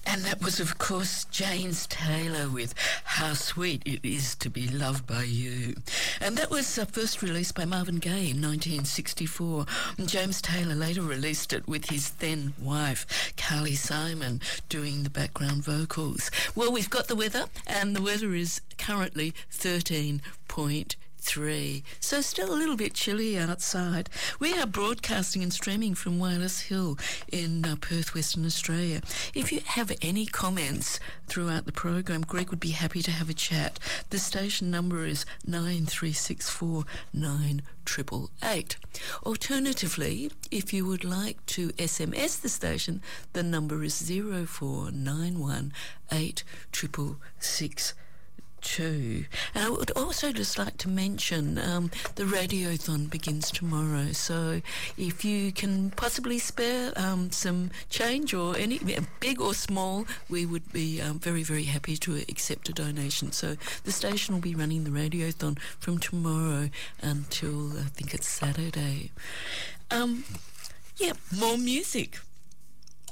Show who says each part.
Speaker 1: And that was, of course, James Taylor with How Sweet It Is to Be Loved by You. And that was first released by Marvin Gaye in 1964. And James Taylor later released it with his then wife, Carly Simon, doing the background vocals. Well, we've got the weather, and the weather is currently 13.3. So still a little bit chilly outside. We are broadcasting and streaming from Wireless Hill in Perth, Western Australia. If you have any comments throughout the program, Greg would be happy to have a chat. The station number is 9364 9888. Alternatively, if you would like to SMS the station, the number is 0491 8666. And I would also just like to mention the Radiothon begins tomorrow, so if you can possibly spare some change or any big or small, we would be very, very happy to accept a donation. So the station will be running the Radiothon from tomorrow until I think it's Saturday. More music.